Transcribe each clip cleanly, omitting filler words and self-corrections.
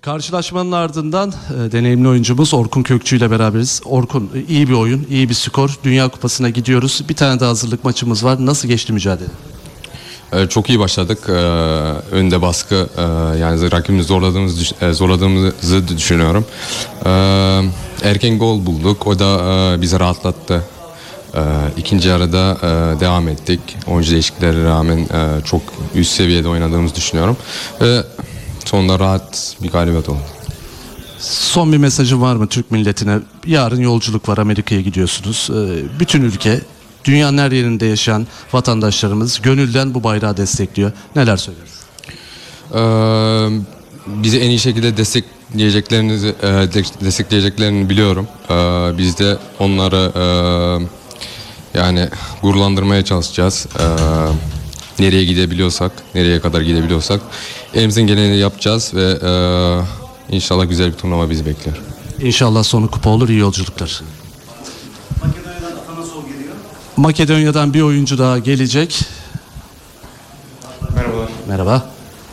Karşılaşmanın ardından deneyimli oyuncumuz Orkun Kökçü ile beraberiz. Orkun, iyi bir oyun, iyi bir skor. Dünya Kupası'na gidiyoruz. Bir tane de hazırlık maçımız var. Nasıl geçti mücadele? Çok iyi başladık. Önde baskı, yani rakibimizi zorladığımızı düşünüyorum. Erken gol bulduk. O da bizi rahatlattı. İkinci yarıda devam ettik. Oyuncu değişikliklerine rağmen çok üst seviyede oynadığımızı düşünüyorum. Sonunda rahat bir galibiyet oldu. Son bir mesajın var mı Türk milletine? Yarın yolculuk var, Amerika'ya gidiyorsunuz. Bütün ülke, dünyanın her yerinde yaşayan vatandaşlarımız gönülden bu bayrağı destekliyor. Neler söylüyorsun? Bizi en iyi şekilde destekleyeceklerini biliyorum. Biz de onları yani gururlandırmaya çalışacağız. Nereye gidebiliyorsak, nereye kadar gidebiliyorsak elimizin geleni yapacağız ve inşallah güzel bir turnuva bizi bekliyor. İnşallah sonu kupa olur, iyi yolculuklar. Makedonya'dan bir oyuncu daha gelecek. Merhabalar. Merhaba.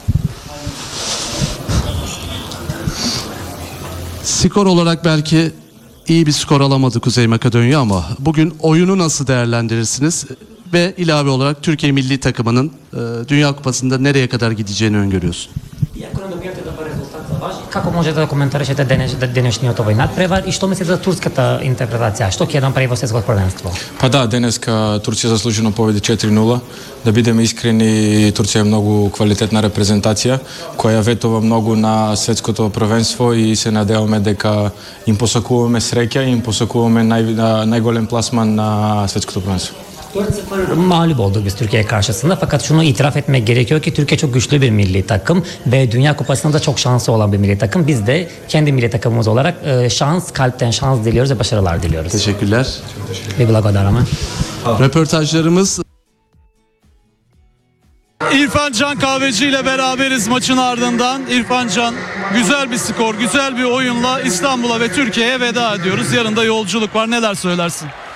Skor olarak belki iyi bir skor alamadı Kuzey Makedonya ama bugün oyunu nasıl değerlendirirsiniz? Ve ilave olarak Türkiye milli takımının Dünya Kupası'nda nereye kadar gideceğini öngörüyorsun? Ако не добиете добър резултат за вас, како можете да коментаришете денешниот овој надпревар и што мислите за турската интерпретација? Што ќе направи во светското првенство? Pa da, deneska Turcija zasluženo pobedi 4-0. Da budemo iskreni, Turcija je mnogo kvalitetna reprezentacija koja ветува mnogo na светското првенство и се надеваме дека им посакуваме среќа и им посакуваме најголем пласман на светското првенство. 4-0 mağlup olduk biz Türkiye karşısında fakat şunu itiraf etmek gerekiyor ki Türkiye çok güçlü bir milli takım ve Dünya Kupası'nda da çok şansı olan bir milli takım. Biz de kendi milli takımımız olarak şans, kalpten şans diliyoruz ve başarılar diliyoruz. Teşekkürler. Bir blagodarama. Röportajlarımız İrfan Can Kahveci ile beraberiz maçın ardından. İrfan Can, güzel bir skor, güzel bir oyunla İstanbul'a ve Türkiye'ye veda ediyoruz. Yarın da yolculuk var. Neler söylersin?